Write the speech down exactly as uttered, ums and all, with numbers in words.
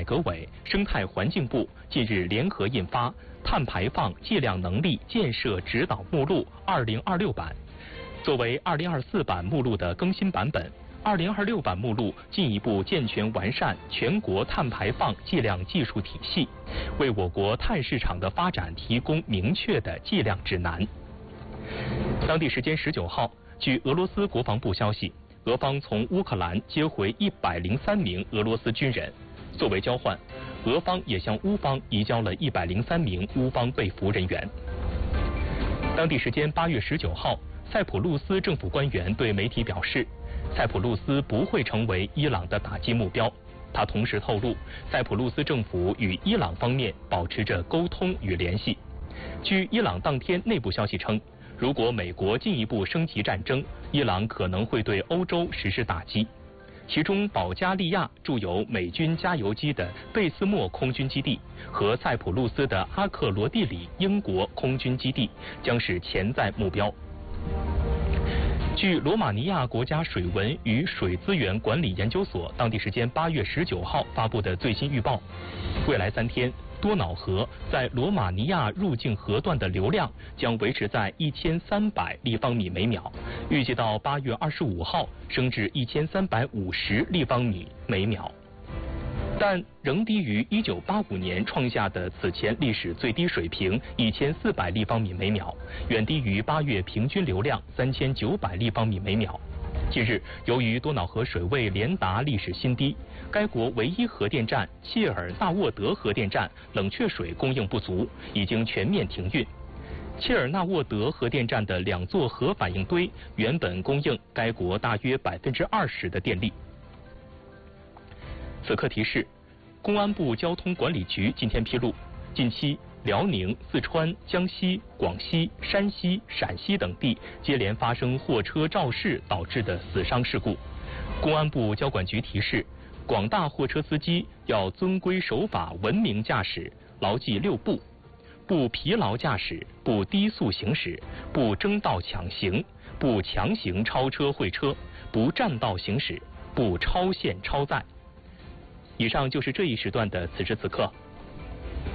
革委、生态环境部近日联合印发《碳排放计量能力建设指导目录二零二六版》，作为二零二四版目录的更新版本。二零二六版目录进一步健全完善全国碳排放计量技术体系，为我国碳市场的发展提供明确的计量指南。当地时间十九号，据俄罗斯国防部消息，俄方从乌克兰接回一百零三名俄罗斯军人，作为交换，俄方也向乌方移交了一百零三名乌方被俘人员。当地时间八月十九号，塞浦路斯政府官员对媒体表示，塞浦路斯不会成为伊朗的打击目标。他同时透露，塞浦路斯政府与伊朗方面保持着沟通与联系。据伊朗当天内部消息称，如果美国进一步升级战争，伊朗可能会对欧洲实施打击。其中，保加利亚驻有美军加油机的贝斯莫空军基地和塞浦路斯的阿克罗蒂里英国空军基地将是潜在目标。据罗马尼亚国家水文与水资源管理研究所当地时间八月十九号发布的最新预报，未来三天，多瑙河在罗马尼亚入境河段的流量将维持在一千三百立方米每秒，预计到八月二十五号升至一千三百五十立方米每秒，但仍低于一九八五年创下的此前历史最低水平一千四百立方米每秒，远低于八月平均流量三千九百立方米每秒。近日，由于多瑙河水位连达历史新低，该国唯一核电站切尔纳沃德核电站冷却水供应不足，已经全面停运。切尔纳沃德核电站的两座核反应堆原本供应该国大约百分之二十的电力。此刻提示，公安部交通管理局今天披露，近期辽宁、四川、江西、广西、山西、陕西等地接连发生货车肇事导致的死伤事故。公安部交管局提示，广大货车司机要遵规守法、文明驾驶，牢记六不：不疲劳驾驶，不低速行驶，不争道抢行，不强行超车会车，不占道行驶，不超限超载。以上就是这一时段的此时此刻。